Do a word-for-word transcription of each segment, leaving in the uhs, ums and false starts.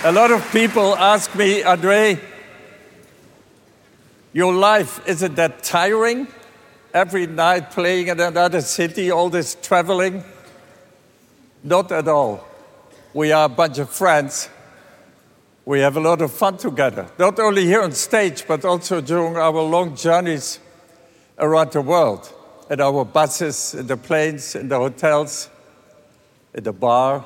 A lot of people ask me, Andre, your life, isn't that tiring? Every night playing in another city, all this traveling? Not at all. We are a bunch of friends. We have a lot of fun together, not only here on stage, but also during our long journeys around the world, in our buses, in the planes, in the hotels, in the bar.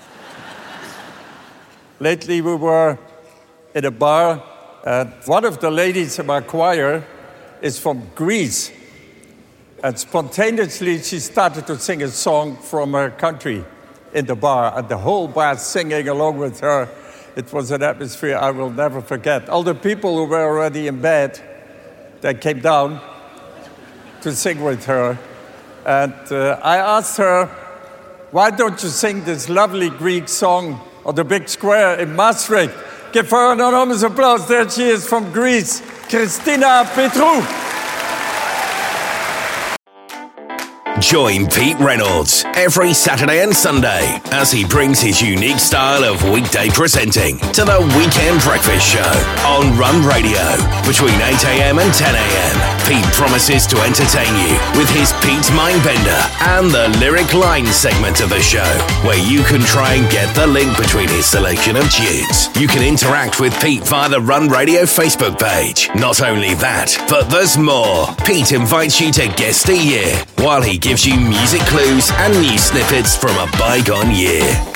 Lately we were in a bar, and one of the ladies in my choir is from Greece. And spontaneously she started to sing a song from her country in the bar, and the whole bar singing along with her. It was an atmosphere I will never forget. All the people who were already in bed, they came down to sing with her. And uh, I asked her, why don't you sing this lovely Greek song on the big square in Maastricht? Give her an enormous applause. There she is from Greece, Christina Petrou. Join Pete Reynolds every Saturday and Sunday as he brings his unique style of weekday presenting to the Weekend Breakfast Show on Run Radio between eight a.m. and ten a.m. Pete promises to entertain you with his Pete's Mindbender and the Lyric Line segment of the show, where you can try and get the link between his selection of tunes. You can interact with Pete via the Run Radio Facebook page. Not only that, but there's more. Pete invites you to guest a year while he gives you music clues and news snippets from a bygone year.